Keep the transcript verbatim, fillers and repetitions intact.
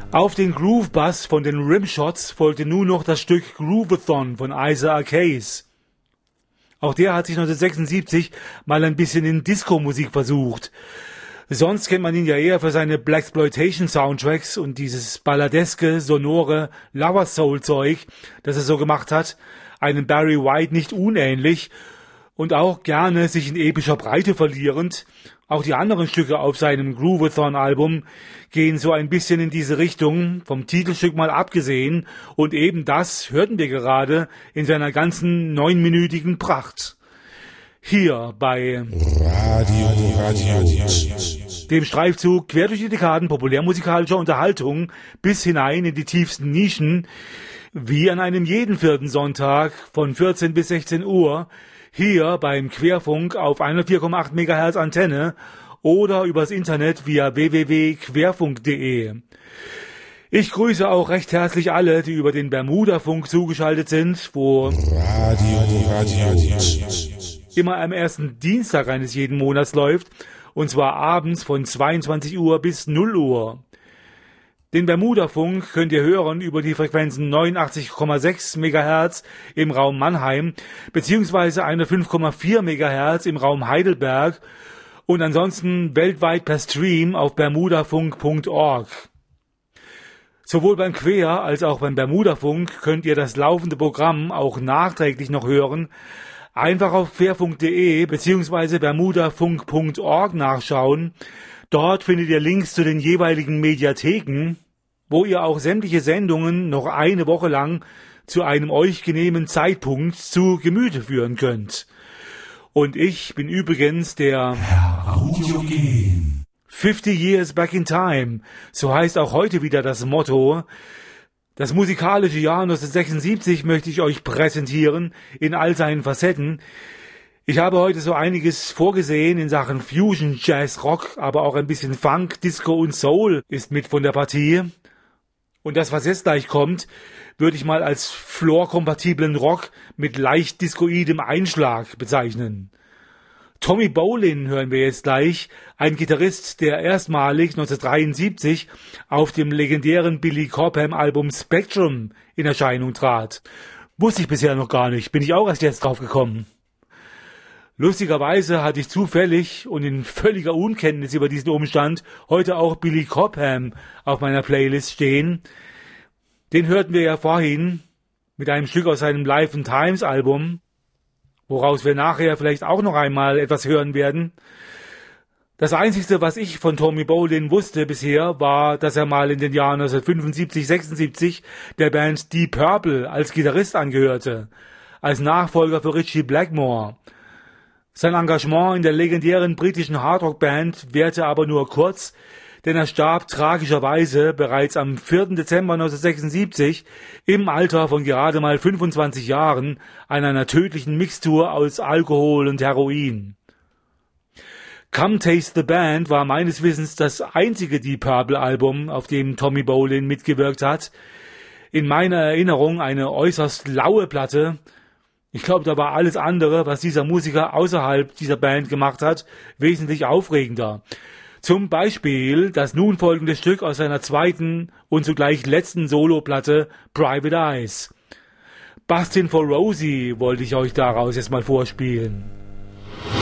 Auf den Groove-Bass von den Rimshots folgte nun noch das Stück Groovathon von Isaac Hayes. Auch der hat sich neunzehnhundertsechsundsiebzig mal ein bisschen in Disco-Musik versucht. Sonst kennt man ihn ja eher für seine Blaxploitation-Soundtracks und dieses balladeske, sonore Lover-Soul-Zeug, das er so gemacht hat, einem Barry White nicht unähnlich und auch gerne sich in epischer Breite verlierend. Auch die anderen Stücke auf seinem Groovathon-Album gehen so ein bisschen in diese Richtung, vom Titelstück mal abgesehen, und eben das hörten wir gerade in seiner ganzen neunminütigen Pracht. Hier bei Radio, Radio, dem Streifzug quer durch die Dekaden populärmusikalischer Unterhaltung bis hinein in die tiefsten Nischen, wie an einem jeden vierten Sonntag von vierzehn bis sechzehn Uhr, hier beim Querfunk auf hundertvier Komma acht Megahertz Antenne oder übers Internet via w w w punkt querfunk punkt de. Ich grüße auch recht herzlich alle, die über den Bermuda-Funk zugeschaltet sind, wo Radio, Radio, immer am ersten Dienstag eines jeden Monats läuft, und zwar abends von zweiundzwanzig Uhr bis null Uhr. Den Bermuda-Funk könnt ihr hören über die Frequenzen neunundachtzig Komma sechs Megahertz im Raum Mannheim beziehungsweise hundertfünf Komma vier Megahertz im Raum Heidelberg und ansonsten weltweit per Stream auf bermudafunk punkt org. Sowohl beim Quer- als auch beim Bermuda-Funk könnt ihr das laufende Programm auch nachträglich noch hören. Einfach auf querfunk punkt de beziehungsweise bermudafunk punkt org nachschauen. Dort findet ihr Links zu den jeweiligen Mediatheken, wo ihr auch sämtliche Sendungen noch eine Woche lang zu einem euch genehmen Zeitpunkt zu Gemüte führen könnt. Und ich bin übrigens der Herr Audiogen. fifty Years Back in Time, so heißt auch heute wieder das Motto. Das musikalische Jahr neunzehnhundertsechsundsiebzig möchte ich euch präsentieren in all seinen Facetten. Ich habe heute so einiges vorgesehen in Sachen Fusion, Jazz, Rock, aber auch ein bisschen Funk, Disco und Soul ist mit von der Partie. Und das, was jetzt gleich kommt, würde ich mal als floor-kompatiblen Rock mit leicht discoidem Einschlag bezeichnen. Tommy Bolin hören wir jetzt gleich, ein Gitarrist, der erstmalig neunzehnhundertdreiundsiebzig auf dem legendären Billy Cobham Album Spectrum in Erscheinung trat. Wusste ich bisher noch gar nicht, bin ich auch erst jetzt drauf gekommen. Lustigerweise hatte ich zufällig und in völliger Unkenntnis über diesen Umstand heute auch Billy Cobham auf meiner Playlist stehen. Den hörten wir ja vorhin mit einem Stück aus seinem Life in Times Album, woraus wir nachher vielleicht auch noch einmal etwas hören werden. Das Einzige, was ich von Tommy Bolin wusste bisher, war, dass er mal in den Jahren neunzehnhundertfünfundsiebzig, sechsundsiebzig der Band Deep Purple als Gitarrist angehörte, als Nachfolger für Ritchie Blackmore. Sein Engagement in der legendären britischen Hardrock-Band währte aber nur kurz, denn er starb tragischerweise bereits am vierten Dezember neunzehnhundertsechsundsiebzig im Alter von gerade mal fünfundzwanzig Jahren an einer tödlichen Mixtur aus Alkohol und Heroin. Come Taste the Band war meines Wissens das einzige Deep Purple Album, auf dem Tommy Bolin mitgewirkt hat. In meiner Erinnerung eine äußerst laue Platte. Ich glaube, da war alles andere, was dieser Musiker außerhalb dieser Band gemacht hat, wesentlich aufregender. Zum Beispiel das nun folgende Stück aus seiner zweiten und zugleich letzten Soloplatte Private Eyes. Bustin' for Rosie wollte ich euch daraus jetzt mal vorspielen.